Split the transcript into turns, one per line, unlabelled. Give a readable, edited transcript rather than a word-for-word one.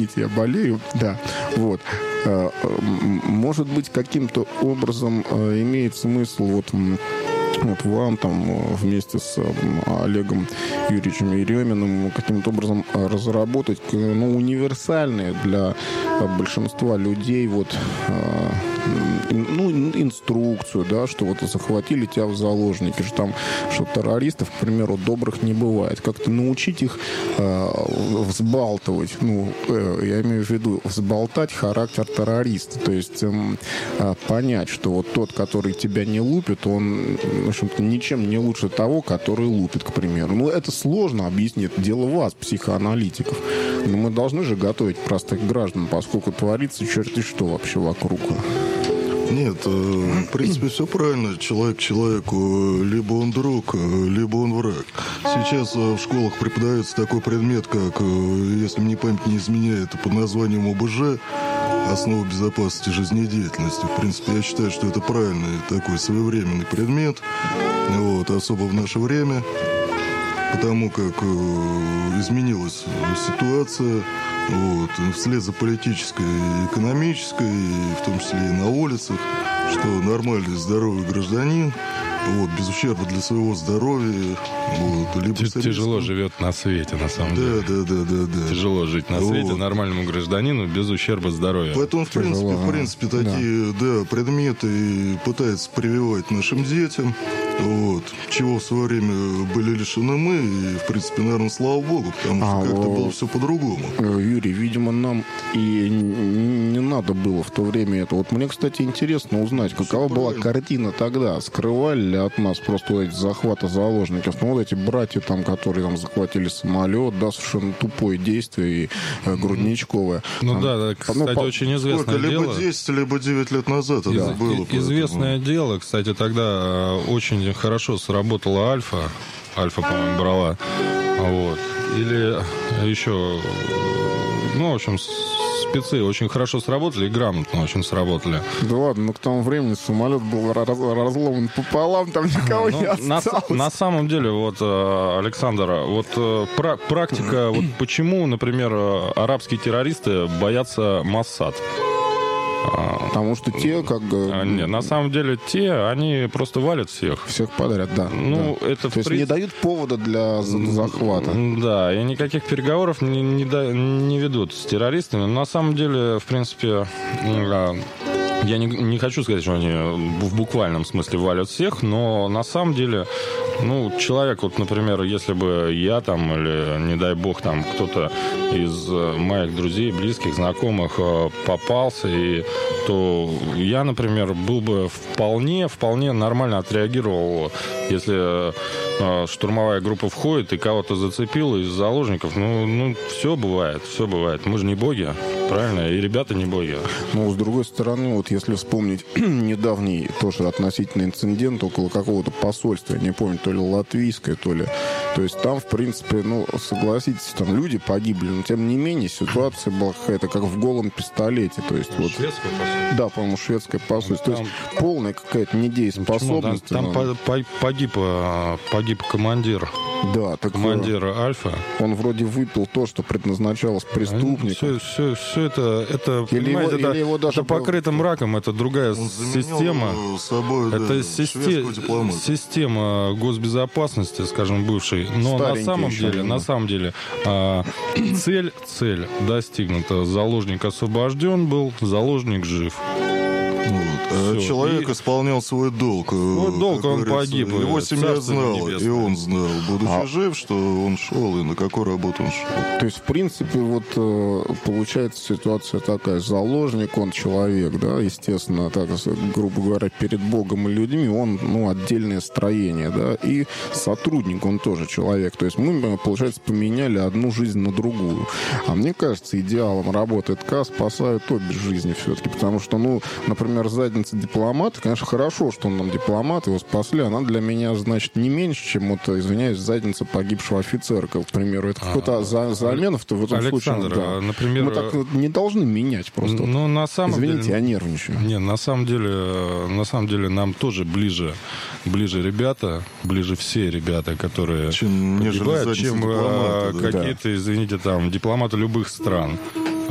извините, я болею, да, вот. Может быть, каким-то образом имеет смысл вот вам там вместе с Олегом Юрьевичем Ереминым каким-то образом разработать универсальные для большинства людей инструкцию, да, что вот захватили тебя в заложники, что террористов, к примеру, добрых не бывает. Как-то научить их взбалтывать, я имею в виду взболтать характер террориста, то есть понять, что вот тот, который тебя не лупит, он, в общем-то, ничем не лучше того, который лупит, к примеру. Это сложно объяснить, это дело вас, психоаналитиков. Но мы должны же готовить простых граждан, поскольку творится черти что вообще вокруг.
Нет, в принципе, все правильно. Человек человеку, либо он друг, либо он враг. Сейчас в школах преподается такой предмет, как, если мне память не изменяет, под названием ОБЖ, основа безопасности жизнедеятельности. В принципе, я считаю, что это правильный такой своевременный предмет, особо в наше время, потому как изменилась ситуация, вслед за политической и экономической, и в том числе и на улицах, что нормальный здоровый гражданин, без ущерба для своего здоровья. Либо
тяжело живет на свете, на самом деле.
Да.
Тяжело жить на свете нормальному гражданину без ущерба здоровья.
Поэтому, в принципе, такие предметы пытаются прививать нашим детям. Чего в свое время были лишены мы, и, в принципе, наверное, слава богу, потому что как-то было все по-другому.
Юрий, видимо, нам и не надо было в то время это. Мне, кстати, интересно узнать, какова была картина тогда. Скрывали ли от нас просто эти захваты заложников? Эти братья, которые захватили самолет, совершенно тупое действие и грудничковое.
Кстати, очень известное дело.
Либо 10, либо 9 лет назад это было.
Известное дело, кстати, тогда очень хорошо сработала Альфа. Альфа, по-моему, брала. Или еще... в общем, спецы очень хорошо сработали и грамотно очень сработали.
Да ладно, к тому времени самолет был разломан пополам, там никого не осталось.
На самом деле, Александр, практика, почему, например, арабские террористы боятся Моссад?
Потому что те,
Нет, на самом деле они просто валят всех.
Всех подряд, да.
Это
то есть не дают повода для захвата.
Да, и никаких переговоров не ведут с террористами. Но на самом деле, в принципе... Я не хочу сказать, что они в буквальном смысле валят всех, но на самом деле, человек, например, если бы я или, не дай бог, кто-то из моих друзей, близких, знакомых попался, то я, например, был бы вполне нормально отреагировал, если штурмовая группа входит и кого-то зацепила из заложников. Все бывает. Мы же не боги, правильно? И ребята не боги.
С другой стороны, если вспомнить недавний тоже относительный инцидент около какого-то посольства, я не помню, то ли латвийское, то ли... То есть там, в принципе, согласитесь, там люди погибли, но тем не менее ситуация была какая-то как в голом пистолете. То есть,
шведское посольство?
Да, по-моему, шведское посольство. То есть полная какая-то недееспособность.
Там погиб командир.
Да,
командир Альфа.
Он вроде выпил то, что предназначалось преступнику.
Все это, понимаете, это покрыто мраком, это другая система. Это система госбезопасности, скажем, бывшей. Но на самом деле цель достигнута. Заложник освобожден был, заложник жив.
Человек исполнял свой долг.
Он погиб.
Его семья знала, и он знал, будучи жив, что он шел и на какую работу он шел.
То есть, в принципе, получается ситуация такая. Заложник, он человек, да, естественно, так, грубо говоря, перед Богом и людьми, он, отдельное строение, да, и сотрудник, он тоже человек. То есть мы, получается, поменяли одну жизнь на другую. А мне кажется, идеалом работы ТК спасают обе жизни все-таки, потому что, например, задница дипломата, конечно, хорошо, что он нам дипломат, его спасли, она для меня, значит, не меньше, чем, извиняюсь, задница погибшего офицера, к примеру. Это какой-то замена в этом
Александр,
случае. Да.
Например...
Мы так не должны менять просто. Извините, я нервничаю.
Не, на самом деле нам тоже ближе ребята, ближе все ребята, которые погибают, чем какие-то, извините, дипломаты любых стран.